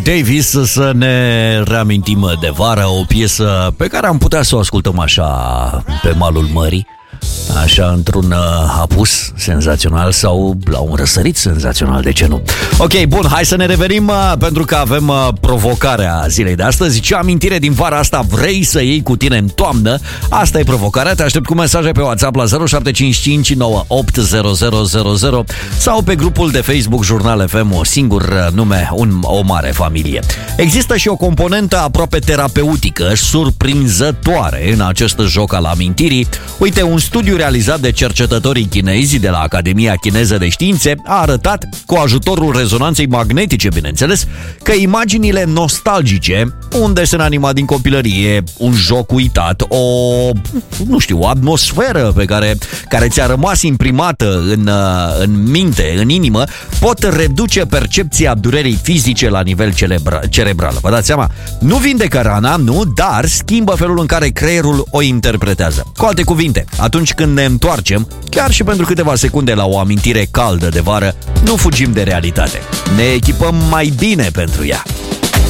Davis, să ne reamintim de vară, o piesă pe care am putea să o ascultăm așa pe malul mării, așa într-un apus senzațional sau la un răsărit senzațional, de ce nu? Ok, bun, hai să ne revenim pentru că avem provocarea zilei de astăzi. Ce amintire din vara asta vrei să iei cu tine în toamnă? Asta e provocarea, te aștept cu mesaje pe WhatsApp la 0755 980000 sau pe grupul de Facebook Jurnal FM, o singur nume, o mare familie. Există și o componentă aproape terapeutică, surprinzătoare în acest joc al amintirii. Uite, un studiu realizat de cercetătorii chinezi de la Academia Chineză de Științe a arătat, cu ajutorul rezonanței magnetice, bineînțeles, că imaginile nostalgice, un desen animat din copilărie, un joc uitat, o atmosferă care ți-a rămas imprimată în minte, în inimă, pot reduce percepția durerii fizice la nivel cerebral. Vă dați seama? Nu vindecă rana, nu, dar schimbă felul în care creierul o interpretează. Cu alte cuvinte, atunci când ne întoarcem, chiar și pentru câteva secunde la o amintire caldă de vară, nu fugim de realitate. Ne echipăm mai bine pentru ea.